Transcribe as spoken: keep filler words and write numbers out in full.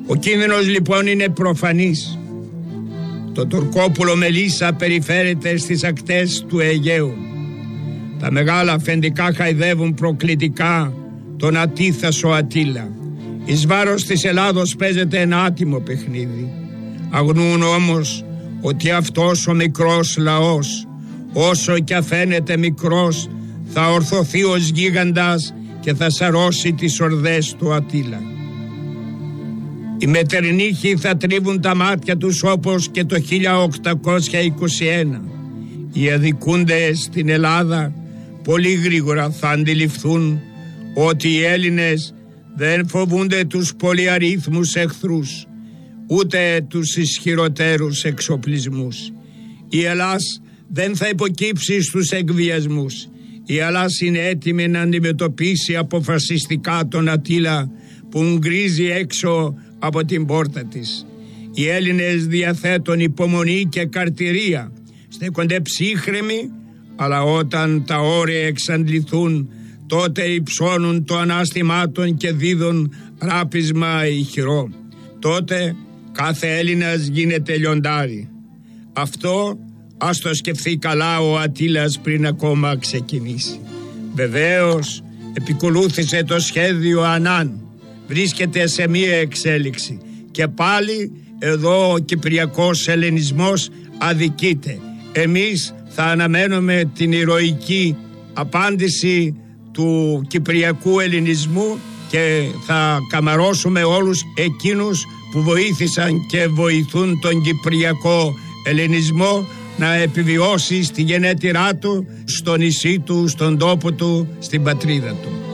Ο κίνδυνος λοιπόν είναι προφανής. Το Τουρκόπουλο Μελίσσα περιφέρεται στις ακτές του Αιγαίου. Τα μεγάλα αφεντικά χαϊδεύουν προκλητικά τον ατίθασο Ατήλα. Εις βάρος της Ελλάδος παίζεται ένα άτιμο παιχνίδι. Αγνοούν όμως ότι αυτός ο μικρός λαός, όσο κι αφαίνεται μικρός, θα ορθωθεί ως γίγαντας και θα σαρώσει τις ορδές του Ατήλα. Οι μετερνίχοι θα τρίβουν τα μάτια τους όπως και το χίλια οκτακόσια είκοσι ένα. Οι αδικούντες στην Ελλάδα πολύ γρήγορα θα αντιληφθούν ότι οι Έλληνες δεν φοβούνται τους πολυαρίθμους εχθρούς, ούτε τους ισχυροτέρους εξοπλισμούς. Η Ελλάς δεν θα υποκύψει στους εκβιασμούς. Η Ελλάς είναι έτοιμη να αντιμετωπίσει αποφασιστικά τον Ατήλα που γκρίζει έξω από την πόρτα της. Οι Έλληνες διαθέτουν υπομονή και καρτηρία, στέκονται ψύχρεμοι, αλλά όταν τα όρια εξαντληθούν, τότε υψώνουν το ανάστημά των και δίδουν ράπισμα ηχηρό. Τότε κάθε Έλληνας γίνεται λιοντάρι. Αυτό ας το σκεφτεί καλά ο Ατήλας πριν ακόμα ξεκινήσει. Βεβαίως επικολούθησε το σχέδιο Ανάν. Βρίσκεται σε μία εξέλιξη και πάλι εδώ ο κυπριακός ελληνισμός αδικείται. Εμείς θα αναμένουμε την ηρωική απάντηση του κυπριακού ελληνισμού και θα καμαρώσουμε όλους εκείνους που βοήθησαν και βοηθούν τον κυπριακό ελληνισμό να επιβιώσει στη γενέτειρά του, στο νησί του, στον τόπο του, στην πατρίδα του.